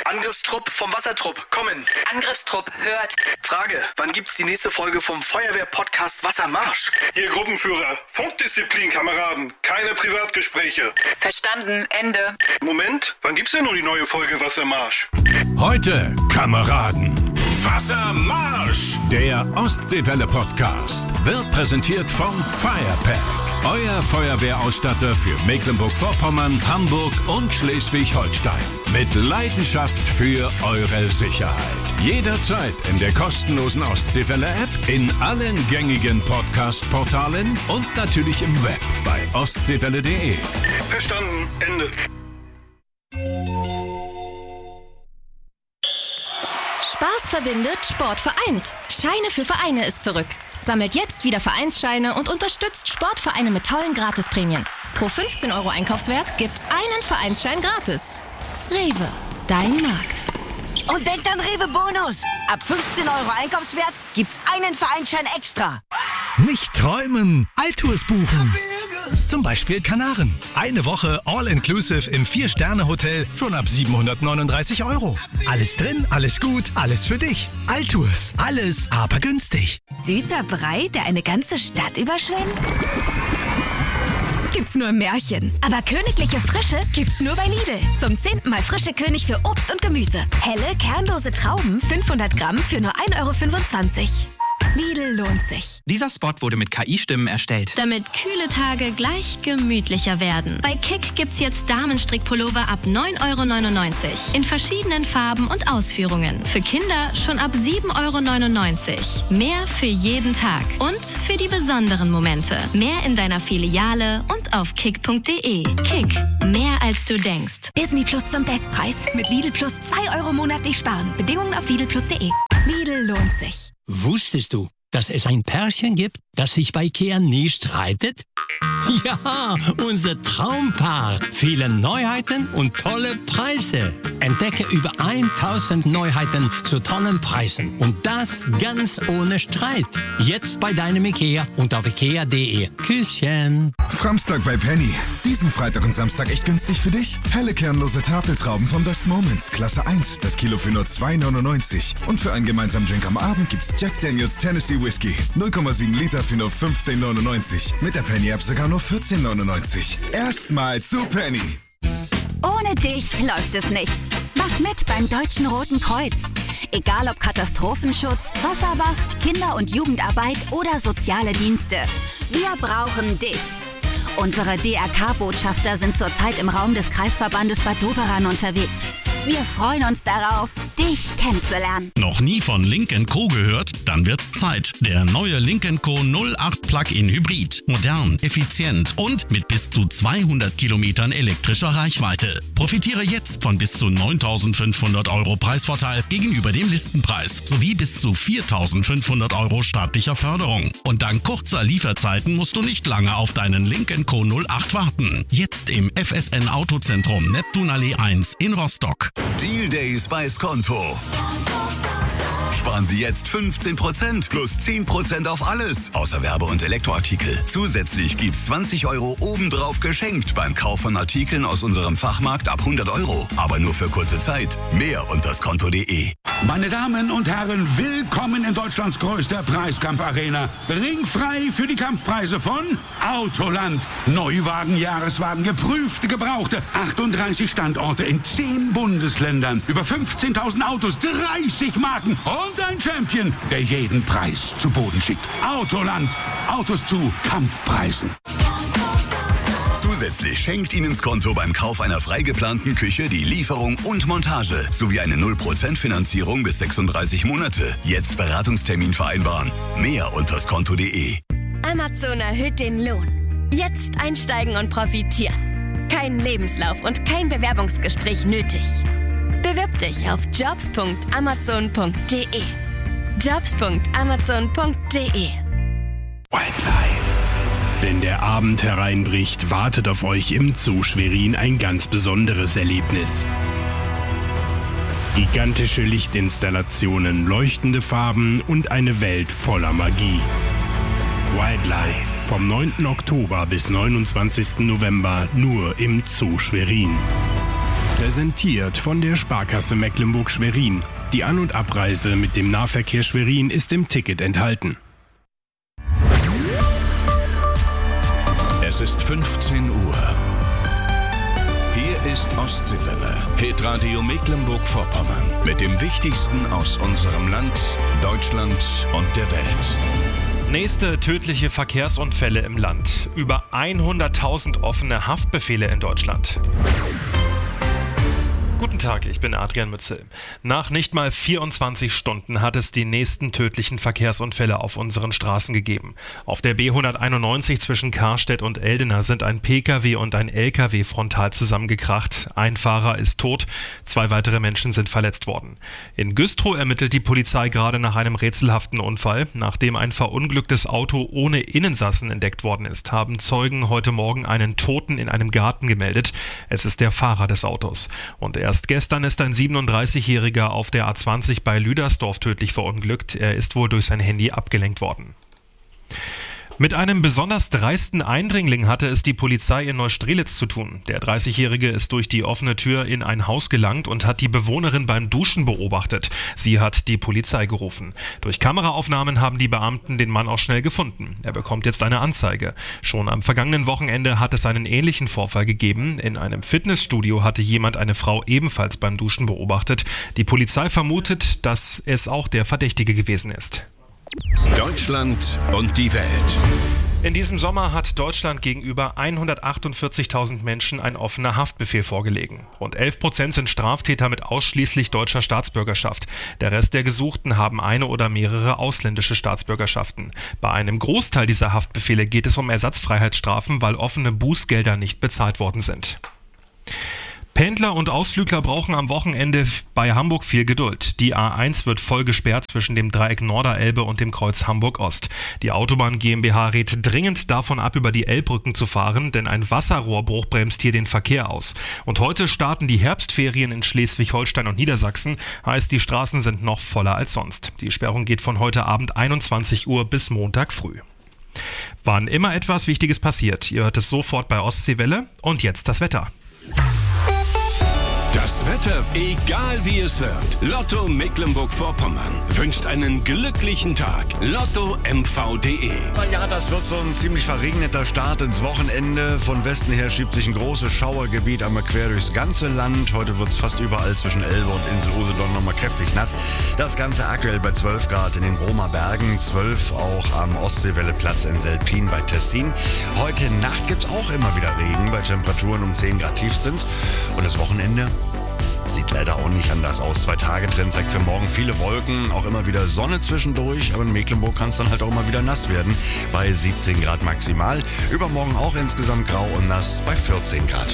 Angriffstrupp vom Wassertrupp, kommen. Angriffstrupp, hört. Frage, wann gibt's die nächste Folge vom Feuerwehr-Podcast Wassermarsch? Ihr Gruppenführer, Funkdisziplin, Kameraden, keine Privatgespräche. Verstanden, Ende. Moment, wann gibt's denn nun die neue Folge Wassermarsch? Heute, Kameraden, Wassermarsch! Der Ostseewelle-Podcast wird präsentiert vom Firepack. Euer Feuerwehrausstatter für Mecklenburg-Vorpommern, Hamburg und Schleswig-Holstein. Mit Leidenschaft für eure Sicherheit. Jederzeit in der kostenlosen Ostseewelle-App, in allen gängigen Podcast-Portalen und natürlich im Web bei ostseewelle.de. Verstanden, Ende. Spaß verbindet, Sport vereint. Scheine für Vereine ist zurück. Sammelt jetzt wieder Vereinsscheine und unterstützt Sportvereine mit tollen Gratisprämien. Pro 15 € Einkaufswert gibt's einen Vereinsschein gratis. Rewe, dein Markt. Und denkt an Rewe Bonus. Ab 15 € Einkaufswert gibt's einen Vereinsschein extra. Nicht träumen, Altours buchen. Zum Beispiel Kanaren. Eine Woche All-Inclusive im 4-Sterne-Hotel schon ab 739 €. Alles drin, alles gut, alles für dich. Altours, alles aber günstig. Süßer Brei, der eine ganze Stadt überschwemmt? Gibt's nur im Märchen. Aber königliche Frische gibt's nur bei Lidl. Zum 10. Mal frische König für Obst und Gemüse. Helle, kernlose Trauben, 500 Gramm für nur 1,25 €. Lidl lohnt sich. Dieser Spot wurde mit KI-Stimmen erstellt. Damit kühle Tage gleich gemütlicher werden. Bei Kick gibt's jetzt Damenstrickpullover ab 9,99 € in verschiedenen Farben und Ausführungen. Für Kinder schon ab 7,99 €. Mehr für jeden Tag und für die besonderen Momente. Mehr in deiner Filiale und auf kick.de. Kick, mehr als du denkst. Disney Plus zum Bestpreis. Mit Lidl Plus 2 € monatlich sparen. Bedingungen auf lidlplus.de. Lidl lohnt sich. Wusstest du, dass es ein Pärchen gibt, das sich bei IKEA nie streitet? Ja, unser Traumpaar. Viele Neuheiten und tolle Preise. Entdecke über 1000 Neuheiten zu tollen Preisen. Und das ganz ohne Streit. Jetzt bei deinem IKEA und auf ikea.de. Küsschen. Framstag bei Penny. Diesen Freitag und Samstag echt günstig für dich? Helle kernlose Tafeltrauben vom Best Moments. Klasse 1. Das Kilo für nur 2,99 €. Und für einen gemeinsamen Drink am Abend gibt's Jack Daniels Tennessee Whiskey. 0,7 Liter für nur 15,99 €. Mit der Penny-App sogar nur 14,99 €. Erstmal zu Penny. Ohne dich läuft es nicht. Mach mit beim Deutschen Roten Kreuz. Egal ob Katastrophenschutz, Wasserwacht, Kinder- und Jugendarbeit oder soziale Dienste. Wir brauchen dich. Unsere DRK-Botschafter sind zurzeit im Raum des Kreisverbandes Bad Doberan unterwegs. Wir freuen uns darauf, dich kennenzulernen. Noch nie von Lynk & Co. gehört? Dann wird's Zeit. Der neue Lynk & Co. 08 Plug-in Hybrid. Modern, effizient und mit bis zu 200 Kilometern elektrischer Reichweite. Profitiere jetzt von bis zu 9.500 € Preisvorteil gegenüber dem Listenpreis sowie bis zu 4.500 € staatlicher Förderung. Und dank kurzer Lieferzeiten musst du nicht lange auf deinen Lynk & Co. 08 warten. Jetzt im FSN Autozentrum Neptunallee 1 in Rostock. Deal Days bei Skonto. Sparen Sie jetzt 15% plus 10% auf alles, außer Werbe- und Elektroartikel. Zusätzlich gibt's 20 € obendrauf geschenkt beim Kauf von Artikeln aus unserem Fachmarkt ab 100 €. Aber nur für kurze Zeit. Mehr unter skonto.de. Meine Damen und Herren, willkommen in Deutschlands größter Preiskampfarena. Ringfrei für die Kampfpreise von Autoland. Neuwagen, Jahreswagen, geprüfte, gebrauchte. 38 Standorte in 10 Bundesländern. Über 15.000 Autos, 30 Marken und ein Champion, der jeden Preis zu Boden schickt. Autoland. Autos zu Kampfpreisen. Zusätzlich schenkt Ihnen Skonto beim Kauf einer frei geplanten Küche die Lieferung und Montage sowie eine 0% Finanzierung bis 36 Monate. Jetzt Beratungstermin vereinbaren. Mehr unter skonto.de. Amazon erhöht den Lohn. Jetzt einsteigen und profitieren. Kein Lebenslauf und kein Bewerbungsgespräch nötig. Bewirb dich auf jobs.amazon.de. jobs.amazon.de. White Lights. Wenn der Abend hereinbricht, wartet auf euch im Zoo Schwerin ein ganz besonderes Erlebnis. Gigantische Lichtinstallationen, leuchtende Farben und eine Welt voller Magie. White Lights. Vom 9. Oktober bis 29. November nur im Zoo Schwerin. Präsentiert präsentiert von der Sparkasse Mecklenburg-Schwerin. Die An- und Abreise mit dem Nahverkehr Schwerin ist im Ticket enthalten. Es ist 15 Uhr. Hier ist Ostseewelle, Hitradio Mecklenburg-Vorpommern. Mit dem Wichtigsten aus unserem Land, Deutschland und der Welt. Nächste tödliche Verkehrsunfälle im Land. Über 100.000 offene Haftbefehle in Deutschland. Guten Tag, ich bin Adrian Mützel. Nach nicht mal 24 Stunden hat es die nächsten tödlichen Verkehrsunfälle auf unseren Straßen gegeben. Auf der B191 zwischen Karstedt und Eldena sind ein Pkw und ein Lkw frontal zusammengekracht. Ein Fahrer ist tot, 2 weitere Menschen sind verletzt worden. In Güstrow ermittelt die Polizei gerade nach einem rätselhaften Unfall. Nachdem ein verunglücktes Auto ohne Innensassen entdeckt worden ist, haben Zeugen heute Morgen einen Toten in einem Garten gemeldet. Es ist der Fahrer des Autos. Und erst gestern ist ein 37-Jähriger auf der A20 bei Lüdersdorf tödlich verunglückt. Er ist wohl durch sein Handy abgelenkt worden. Mit einem besonders dreisten Eindringling hatte es die Polizei in Neustrelitz zu tun. Der 30-Jährige ist durch die offene Tür in ein Haus gelangt und hat die Bewohnerin beim Duschen beobachtet. Sie hat die Polizei gerufen. Durch Kameraaufnahmen haben die Beamten den Mann auch schnell gefunden. Er bekommt jetzt eine Anzeige. Schon am vergangenen Wochenende hat es einen ähnlichen Vorfall gegeben. In einem Fitnessstudio hatte jemand eine Frau ebenfalls beim Duschen beobachtet. Die Polizei vermutet, dass es auch der Verdächtige gewesen ist. Deutschland und die Welt. In diesem Sommer hat Deutschland gegenüber 148.000 Menschen ein offener Haftbefehl vorgelegen. Rund 11% sind Straftäter mit ausschließlich deutscher Staatsbürgerschaft. Der Rest der Gesuchten haben eine oder mehrere ausländische Staatsbürgerschaften. Bei einem Großteil dieser Haftbefehle geht es um Ersatzfreiheitsstrafen, weil offene Bußgelder nicht bezahlt worden sind. Pendler und Ausflügler brauchen am Wochenende bei Hamburg viel Geduld. Die A1 wird voll gesperrt zwischen dem Dreieck Norderelbe und dem Kreuz Hamburg-Ost. Die Autobahn GmbH rät dringend davon ab, über die Elbbrücken zu fahren, denn ein Wasserrohrbruch bremst hier den Verkehr aus. Und heute starten die Herbstferien in Schleswig-Holstein und Niedersachsen, heißt, die Straßen sind noch voller als sonst. Die Sperrung geht von heute Abend 21 Uhr bis Montag früh. Wann immer etwas Wichtiges passiert, ihr hört es sofort bei Ostseewelle und jetzt das Wetter. Das Wetter, egal wie es wird. Lotto Mecklenburg-Vorpommern wünscht einen glücklichen Tag. LottoMV.de. Ja, das wird so ein ziemlich verregneter Start ins Wochenende. Von Westen her schiebt sich ein großes Schauergebiet einmal quer durchs ganze Land. Heute wird es fast überall zwischen Elbe und Insel Usedom nochmal kräftig nass. Das Ganze aktuell bei 12 Grad in den Bromer Bergen, 12 auch am Ostseewelleplatz in Selpin bei Tessin. Heute Nacht gibt es auch immer wieder Regen bei Temperaturen um 10 Grad tiefstens. Und das Wochenende sieht leider auch nicht anders aus. 2-Tage-Trend zeigt für morgen viele Wolken, auch immer wieder Sonne zwischendurch, aber in Mecklenburg kann es dann halt auch mal wieder nass werden, bei 17 Grad maximal. Übermorgen auch insgesamt grau und nass bei 14 Grad.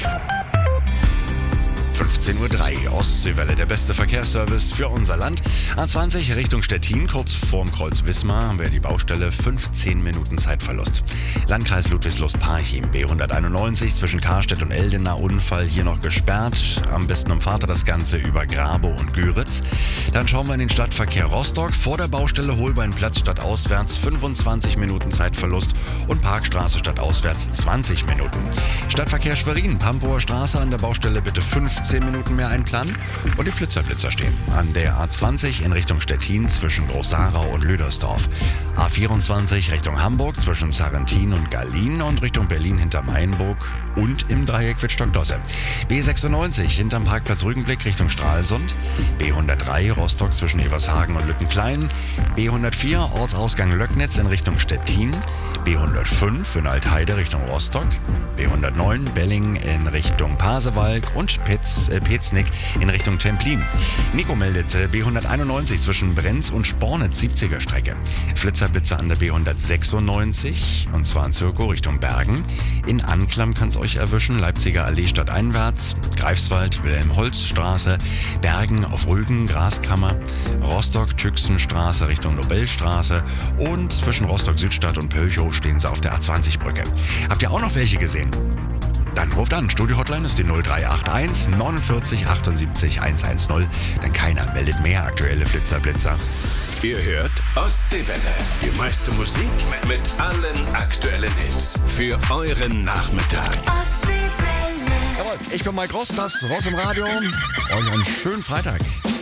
15.03 Uhr, Ostseewelle, der beste Verkehrsservice für unser Land. A20 Richtung Stettin, kurz vorm Kreuz Wismar, haben wir die Baustelle, 15 Minuten Zeitverlust. Landkreis Ludwigslust-Parchim, B191 zwischen Karstedt und Eldena, Unfall hier noch gesperrt. Am besten umfahrt ihr das Ganze über Grabow und Güritz. Dann schauen wir in den Stadtverkehr Rostock, vor der Baustelle Holbeinplatz stadtauswärts, 25 Minuten Zeitverlust und Parkstraße stadtauswärts 20 Minuten. Stadtverkehr Schwerin, Pampower Straße an der Baustelle bitte 15 Minuten mehr einplanen und die Flitzer stehen. An der A20 in Richtung Stettin zwischen Großarau und Lüdersdorf. A24 Richtung Hamburg zwischen Sarrentin und Gallien und Richtung Berlin hinter Mainburg und im Dreieck Wittstock-Dosse. B96 hinterm Parkplatz Rügenblick Richtung Stralsund. B103 Rostock zwischen Evershagen und Lückenklein. B104 Ortsausgang Löcknitz in Richtung Stettin. B105 in Altheide Richtung Rostock. B109 Belling in Richtung Pasewalk und Petznick in Richtung Templin. Nico meldet B191 zwischen Brenz und Spornitz 70er Strecke. Flitzerblitzer an der B196 und zwar in Zirkow Richtung Bergen. In Anklam kann es euch erwischen, Leipziger Allee stadteinwärts, Greifswald, Wilhelm-Holz-Straße, Bergen auf Rügen, Graskammer, Rostock, Tüxenstraße Richtung Nobelstraße und zwischen Rostock-Südstadt und Pölchow stehen sie auf der A20-Brücke. Habt ihr auch noch welche gesehen? Dann ruft an. Studio-Hotline ist die 0381 49 78 110. Denn keiner meldet mehr aktuelle Flitzer-Blitzer. Ihr hört Ostseewelle. Die meiste Musik mit allen aktuellen Hits. Für euren Nachmittag. Ostseewelle. ich bin Mike Ross, das Ross im Radio. Euch einen schönen Freitag.